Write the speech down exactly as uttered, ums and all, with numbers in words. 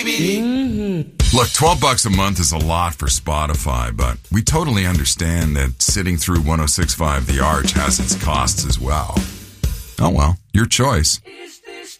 Mm-hmm. Look, twelve bucks a month is a lot for Spotify, but we totally understand that sitting through one oh six point five The Arch has its costs as well. Oh well, your choice.